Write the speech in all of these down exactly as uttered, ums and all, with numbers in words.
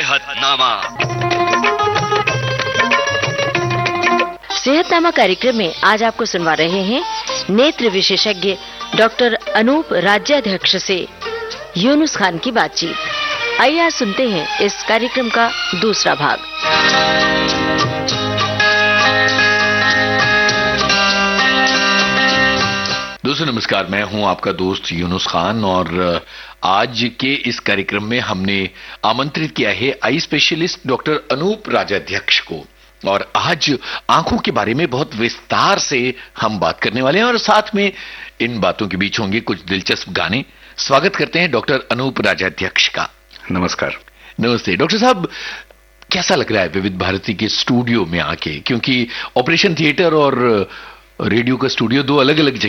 सेहतनामा। सेहतनामा कार्यक्रम में आज आपको सुनवा रहे हैं नेत्र विशेषज्ञ डॉक्टर अनूप राज्याध्यक्ष से यूनुस खान की बातचीत। आइए आज सुनते हैं इस कार्यक्रम का दूसरा भाग। दोस्तों नमस्कार, मैं हूं आपका दोस्त यूनुस खान और आज के इस कार्यक्रम में हमने आमंत्रित किया है आई स्पेशलिस्ट डॉक्टर अनूप राज्याध्यक्ष को और आज आंखों के बारे में बहुत विस्तार से हम बात करने वाले हैं और साथ में इन बातों के बीच होंगे कुछ दिलचस्प गाने। स्वागत करते हैं डॉक्टर अनूप राज्याध्यक्ष का। नमस्कार। नमस्ते डॉक्टर साहब, कैसा लग रहा है विविध भारती के स्टूडियो में आके, क्योंकि ऑपरेशन थिएटर और रेडियो का स्टूडियो दो अलग अलग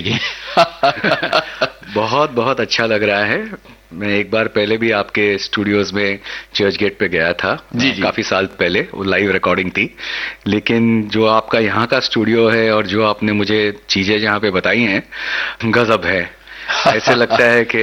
जगह। बहुत बहुत अच्छा लग रहा है। मैं एक बार पहले भी आपके स्टूडियोज में चर्च गेट पे गया था जी जी। काफी साल पहले, वो लाइव रिकॉर्डिंग थी। लेकिन जो आपका यहाँ का स्टूडियो है और जो आपने मुझे चीजें जहाँ पे बताई हैं, गजब है। ऐसे लगता है कि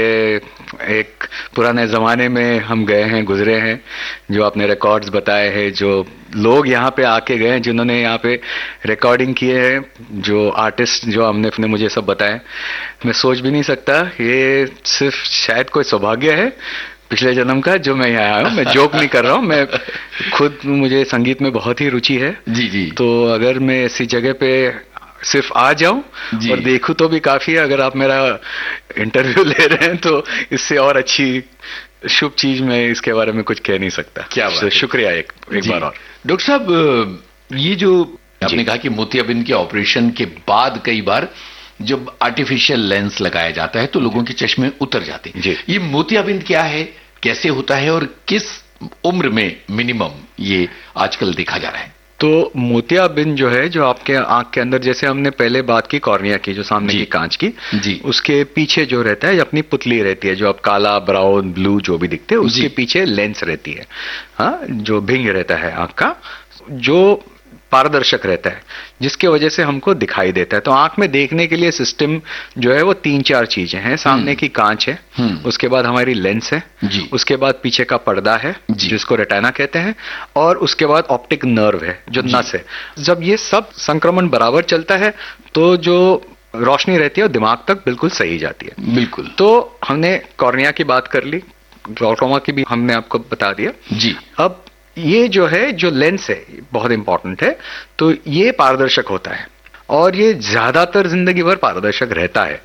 एक पुराने जमाने में हम गए हैं, गुजरे हैं। जो आपने रिकॉर्ड्स बताए हैं, जो लोग यहाँ पे आके गए हैं, जिन्होंने यहाँ पे रिकॉर्डिंग किए हैं, जो आर्टिस्ट जो हमने अपने मुझे सब बताए, मैं सोच भी नहीं सकता। ये सिर्फ शायद कोई सौभाग्य है पिछले जन्म का जो मैं यहाँ आया हूँ। मैं जोक नहीं कर रहा हूँ, मैं खुद, मुझे संगीत में बहुत ही रुचि है जी जी। तो अगर मैं ऐसी जगह पे सिर्फ आ जाऊं और देखूं तो भी काफी है। अगर आप मेरा इंटरव्यू ले रहे हैं तो इससे और अच्छी शुभ चीज मैं इसके बारे में कुछ कह नहीं सकता। क्या बात है। शुक्रिया एक, एक बार और। डॉक्टर साहब, ये जो आपने कहा कि मोतियाबिंद के ऑपरेशन के बाद कई बार जब आर्टिफिशियल लेंस लगाया जाता है तो लोगों के चश्मे उतर जाते हैं। ये मोतियाबिंद क्या है, कैसे होता है और किस उम्र में मिनिमम ये आजकल देखा जा रहा है? तो मोतियाबिंद जो है, जो आपके आंख के अंदर, जैसे हमने पहले बात की कॉर्निया की, जो सामने की कांच की जी, उसके पीछे जो रहता है अपनी पुतली रहती है, जो आप काला, ब्राउन, ब्लू जो भी दिखते हैं, उसके पीछे लेंस रहती है। हाँ, जो भिंग रहता है आंख का, जो पारदर्शक रहता है, जिसके वजह से हमको दिखाई देता है। तो आंख में देखने के लिए सिस्टम जो है वो तीन चार चीजें हैं। सामने की कांच है, उसके बाद हमारी लेंस है, उसके बाद पीछे का पर्दा है जिसको रेटिना कहते हैं, और उसके बाद ऑप्टिक नर्व है जो नस है। जब ये सब संक्रमण बराबर चलता है तो जो रोशनी रहती है वो दिमाग तक बिल्कुल सही जाती है। बिल्कुल। तो हमने कॉर्निया की बात कर ली, ग्लाउकोमा की भी हमने आपको बता दिया जी। अब ये जो है, जो लेंस है, बहुत इंपॉर्टेंट है। तो ये पारदर्शक होता है और ये ज्यादातर जिंदगी भर पारदर्शक रहता है।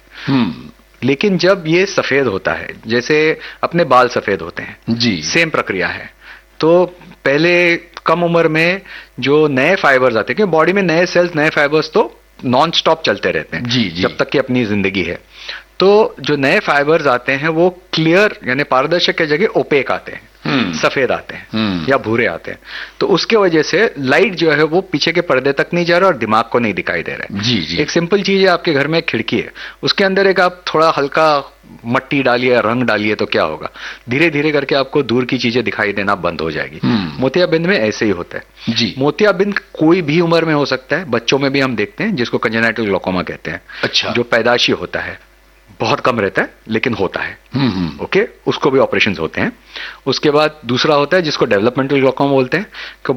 लेकिन जब ये सफेद होता है, जैसे अपने बाल सफेद होते हैं जी, सेम प्रक्रिया है। तो पहले कम उम्र में जो नए फाइबर्स आते हैं, क्योंकि बॉडी में नए सेल्स, नए फाइबर्स तो नॉन स्टॉप चलते रहते हैं जी, जी। जब तक कि अपनी जिंदगी है। तो जो नए फाइबर्स आते हैं वो क्लियर यानी पारदर्शक की जगह ओपेक आते हैं, सफेद आते हैं या भूरे आते हैं। तो उसके वजह से लाइट जो है वो पीछे के पर्दे तक नहीं जा रहा और दिमाग को नहीं दिखाई दे रहा है जी, जी। एक सिंपल चीज है, आपके घर में एक खिड़की है, उसके अंदर एक आप थोड़ा हल्का मट्टी डालिए, रंग डालिए, तो क्या होगा, धीरे धीरे करके आपको दूर की चीजें दिखाई देना बंद हो जाएगी। मोतियाबिंद में ऐसे ही होता है जी। मोतियाबिंद कोई भी उम्र में हो सकता है। बच्चों में भी हम देखते हैं, जिसको कंजेनाइटल ग्लाउकोमा कहते हैं। अच्छा। जो पैदाशी होता है, बहुत कम रहता है लेकिन होता है। ओके, उसको भी ऑपरेशंस होते हैं। उसके बाद दूसरा होता है जिसको डेवलपमेंटल ग्लाउकोमा बोलते हैं।